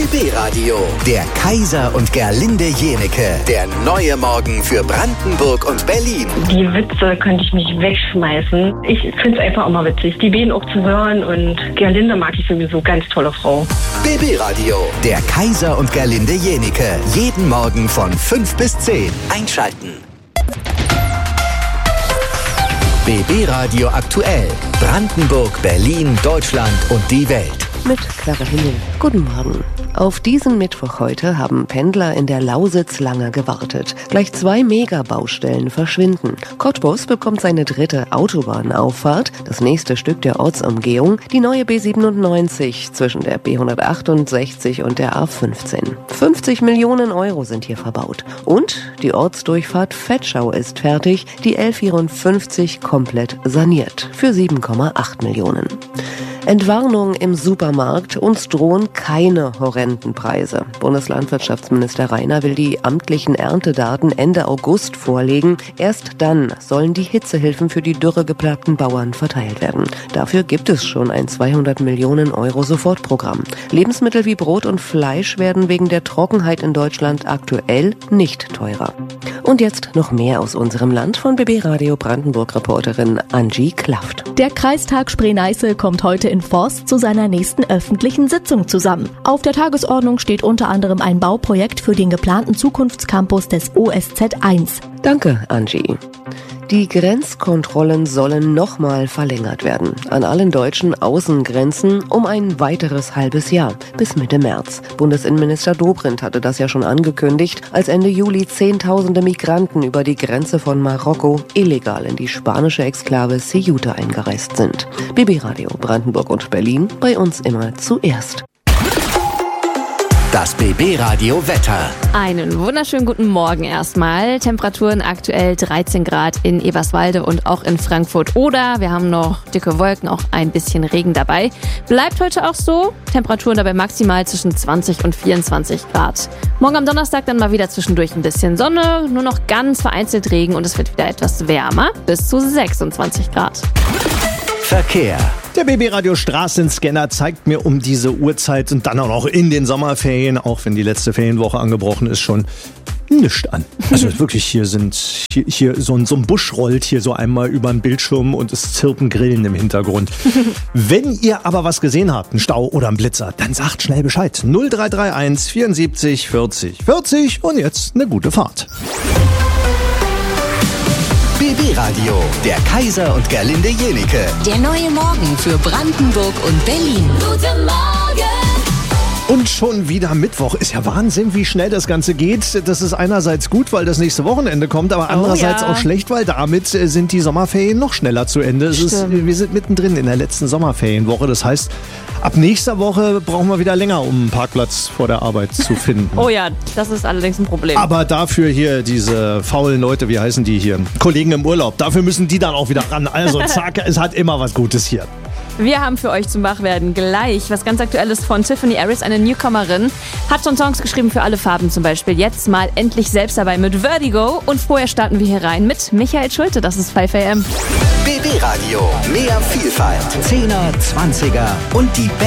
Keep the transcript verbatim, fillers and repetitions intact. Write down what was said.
B B-Radio, der Kaiser und Gerlinde Jenecke. Der neue Morgen für Brandenburg und Berlin. Die Witze könnte ich mich wegschmeißen. Ich finde es einfach immer witzig, die beiden auch zu hören. Und Gerlinde mag ich sowieso, ganz tolle Frau. B B-Radio, der Kaiser und Gerlinde Jenecke. Jeden Morgen von fünf bis zehn. Einschalten. B B-Radio aktuell. Brandenburg, Berlin, Deutschland und die Welt. Mit Clara Himmel. Guten Morgen. Auf diesen Mittwoch heute haben Pendler in der Lausitz lange gewartet. Gleich zwei Megabaustellen verschwinden. Cottbus bekommt seine dritte Autobahnauffahrt. Das nächste Stück der Ortsumgehung, die neue B siebenundneunzig zwischen der B hundertachtundsechzig und der A fünfzehn. fünfzig Millionen Euro sind hier verbaut. Und die Ortsdurchfahrt Vetschau ist fertig, die L vierundfünfzig komplett saniert. Für sieben Komma acht Millionen. Entwarnung im Supermarkt, uns drohen keine horrenden Preise. Bundeslandwirtschaftsminister Rainer will die amtlichen Erntedaten Ende August vorlegen. Erst dann sollen die Hitzehilfen für die dürregeplagten Bauern verteilt werden. Dafür gibt es schon ein zweihundert Millionen Euro Sofortprogramm. Lebensmittel wie Brot und Fleisch werden wegen der Trockenheit in Deutschland aktuell nicht teurer. Und jetzt noch mehr aus unserem Land von B B-Radio Brandenburg-Reporterin Angie Klaft. Der Kreistag Spree-Neiße kommt heute in Forst zu seiner nächsten öffentlichen Sitzung zusammen. Auf der Tagesordnung steht unter anderem ein Bauprojekt für den geplanten Zukunftscampus des O S Z eins. Danke, Angie. Die Grenzkontrollen sollen nochmal verlängert werden. An allen deutschen Außengrenzen um ein weiteres halbes Jahr, bis Mitte März. Bundesinnenminister Dobrindt hatte das ja schon angekündigt, als Ende Juli Zehntausende Migranten über die Grenze von Marokko illegal in die spanische Exklave Ceuta eingereist sind. B B-Radio Brandenburg und Berlin, bei uns immer zuerst. Das B B-Radio Wetter. Einen wunderschönen guten Morgen erstmal. Temperaturen aktuell dreizehn Grad in Eberswalde und auch in Frankfurt Oder. Wir haben noch dicke Wolken, auch ein bisschen Regen dabei. Bleibt heute auch so. Temperaturen dabei maximal zwischen zwanzig und vierundzwanzig Grad. Morgen am Donnerstag dann mal wieder zwischendurch ein bisschen Sonne, nur noch ganz vereinzelt Regen und es wird wieder etwas wärmer, bis zu sechsundzwanzig Grad. Verkehr. Der B B-Radio Straßenscanner zeigt mir um diese Uhrzeit und dann auch noch in den Sommerferien, auch wenn die letzte Ferienwoche angebrochen ist, schon nichts an. Also wirklich, hier sind hier, hier so, ein, so ein Busch rollt hier so einmal über den Bildschirm und es zirpen Grillen im Hintergrund. Wenn ihr aber was gesehen habt, einen Stau oder einen Blitzer, dann sagt schnell Bescheid. null drei drei eins vierundsiebzig vierzig vierzig und jetzt eine gute Fahrt. B B-Radio, der Kaiser und Gerlinde Jenecke. Der neue Morgen für Brandenburg und Berlin. Guten Morgen! Und schon wieder Mittwoch. Ist ja Wahnsinn, wie schnell das Ganze geht. Das ist einerseits gut, weil das nächste Wochenende kommt, aber andererseits oh, ja. auch schlecht, weil damit sind die Sommerferien noch schneller zu Ende. Es ist, wir sind mittendrin in der letzten Sommerferienwoche. Das heißt, ab nächster Woche brauchen wir wieder länger, um einen Parkplatz vor der Arbeit zu finden. Oh ja, das ist allerdings ein Problem. Aber dafür hier diese faulen Leute, wie heißen die hier? Kollegen im Urlaub. Dafür müssen die dann auch wieder ran. Also zack, es hat immer was Gutes hier. Wir haben für euch zum Wachwerden gleich was ganz Aktuelles von Tiffany Harris, eine Newcomerin. Hat schon Songs geschrieben für alle Farben zum Beispiel. Jetzt mal endlich selbst dabei mit Vertigo. Und vorher starten wir hier rein mit Michael Schulte. Das ist fünf A M. B B-Radio, mehr Vielfalt. Zehner, Zwanziger und die